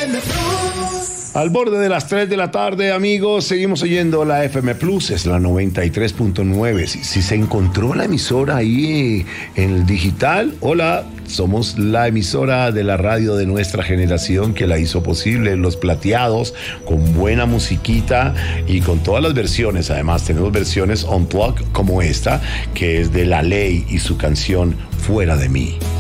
Al borde de las 3 de la tarde, amigos, seguimos oyendo la FM Plus, es la 93.9. Si se encontró la emisora ahí en el digital, hola, somos la emisora de la radio de nuestra generación que la hizo posible, Los Plateados, con buena musiquita y con todas las versiones. Además, tenemos versiones unplugged como esta, que es de La Ley y su canción Fuera de mí.